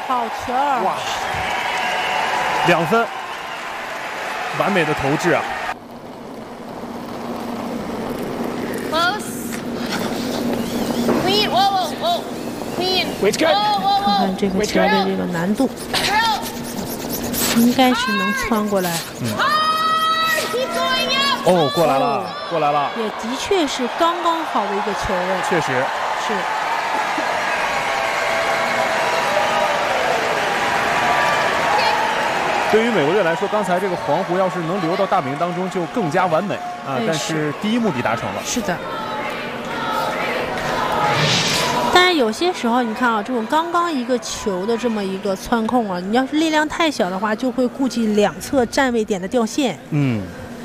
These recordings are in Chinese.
好球！ 哇，2分，完美的投掷啊！ Clean, whoa, whoa, whoa, clean. Wait's good. 看看这个球的这个难度，应该是能穿过来。 Keep going up. 哦，过来了，过来了， 也的确是刚刚好的一个球位， 确实是。 对于美国队来说，刚才这个黄胡要是能流到大本营当中，就更加完美啊！但是第一目的达成了。 是的。 但是有些时候，你看啊，这种刚刚一个球的这么一个窜控啊，你要是力量太小的话，就会顾及两侧站位点的掉线。 嗯。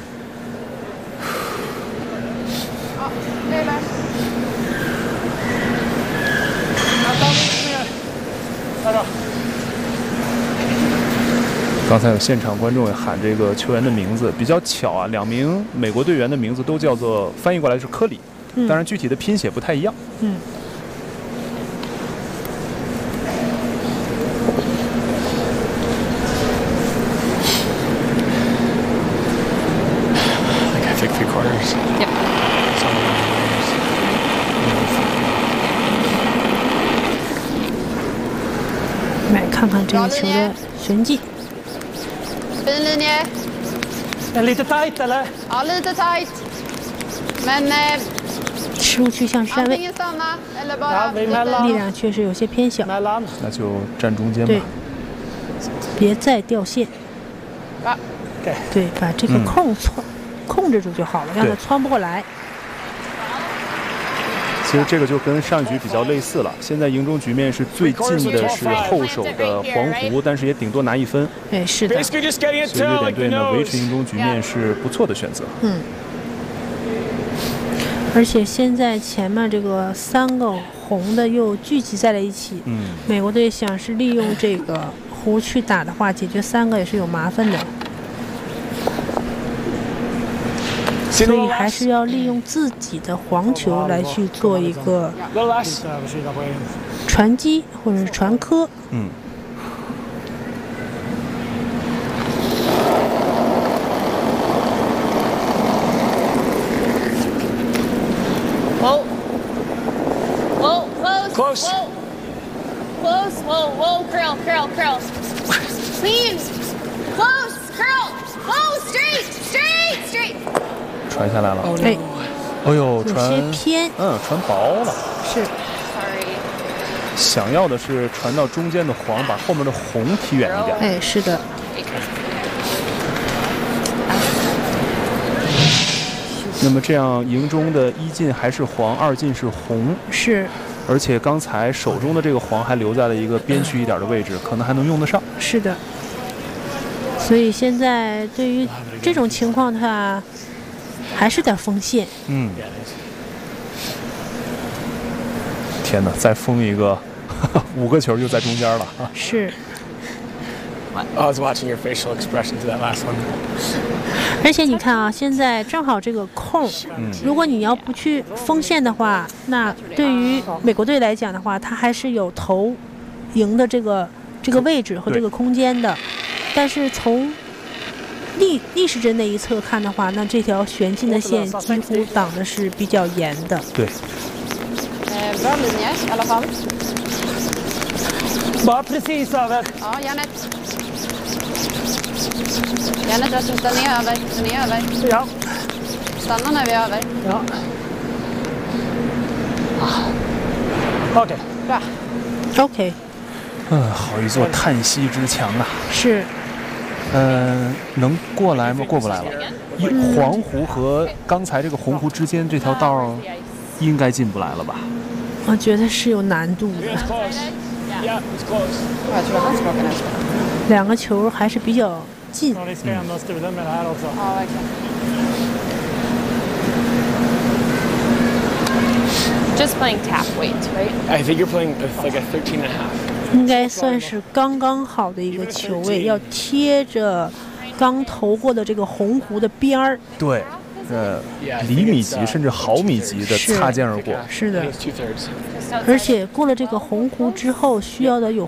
刚才有现场观众也喊这个球员的名字，比较巧啊，2名美国队员的名字都叫做翻译过来是科里，当然具体的拼写不太一样。 嗯。 Yep. 来看看这个球的旋进。 Fin linje. Lite tight eller? Ja, lite tight. Men 失误趋向是站位， antingen stanna eller bara lite. 力量确实有些偏小。 Mellan. 那就站中间吧。 对，别再掉线。对，把这个控制住就好了，让它窜不过来。 其实这个就跟上一局比较类似了。现在营中局面是最近的是后手的黄胡，但是也顶多拿1分。 对，是的。 Basically just getting it 所以 to 瑞典 like 队 the 呢维持 nose. 营中局面是不错的选择。 嗯。而且现在前面这个3个红的又聚集在了一起。美国队想是利用这个胡去打的话，解决3个也是有麻烦的。 所以还是要利用自己的黄球来去做一个传击或者是传科。 Whoa. Whoa, close. Close. Whoa. Close. Whoa, whoa, curl, curl, curl. Clean. Close, curl. Whoa, straight, straight, straight. 传下来了。 哎， 哎呦，传有些偏， 传薄了。 是。 Sorry. 想要的是传到中间的黄，把后面的红踢远一点。 哎，是的。 那么这样营中的1进还是黄，2进是红。 是。 而且刚才手中的这个黄还留在了一个边区一点的位置，可能还能用得上。 是的。所以现在对于这种情况，他还是得封线。 天哪，再封一个，5个球就在中间了。 是。 I was watching your facial expression to that last one. 而且你看啊，现在正好这个空，如果你要不去封线的话，那对于美国队来讲的话，它还是有投赢的这个位置和这个空间的。但是从逆时针那一侧看的话，那这条旋进的线几乎挡的是比较严的。 对。 Bra linje i alla fall. Bara precis över. Ja, Janet. Janet, Rasmus, den är över. Den är över. Ja. Stanna när vi är över. Ja. Okej. Bra. OK。 好一座叹息之墙啊！ 是。 能过来吗？过不来了。黄湖和刚才这个红湖之间这条道应该进不来了吧？ 我觉得是有难度的。2个球还是比较近。 Just playing tap weight, right? I think you're playing like a 13.5. 应该算是刚刚好的一个球位，要贴着刚投过的这个红湖的边儿。 对。厘米级甚至毫米级的擦肩而过。 是的。而且过了这个红湖之后，需要的有